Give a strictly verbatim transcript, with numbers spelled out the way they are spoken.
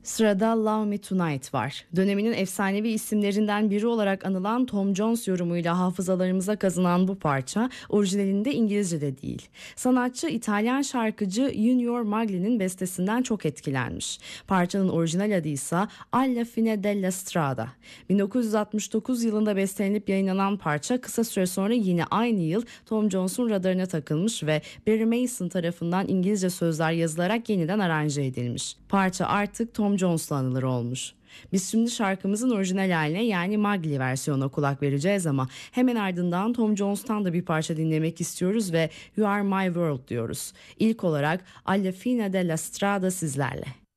Sırada Love Me Tonight var. Döneminin efsanevi isimlerinden biri olarak anılan Tom Jones yorumuyla hafızalarımıza kazınan bu parça orijinalinde İngilizce'de değil. Sanatçı İtalyan şarkıcı Junior Magli'nin bestesinden çok etkilenmiş. Parçanın orijinal adı ise Alla fine della strada. bin dokuz yüz altmış dokuz yılında bestelenip yayınlanan parça kısa süre sonra yine aynı yıl Tom Jones'un radarına takılmış ve Barry Mason tarafından İngilizce sözler yazılarak yeniden aranje edilmiş. Parça artık Tom Jones'la anılır olmuş. Biz şimdi şarkımızın orijinal haline yani Magli versiyonuna kulak vereceğiz ama hemen ardından Tom Jones'tan da bir parça dinlemek istiyoruz ve You Are My World diyoruz. İlk olarak Alla Fine della Strada sizlerle.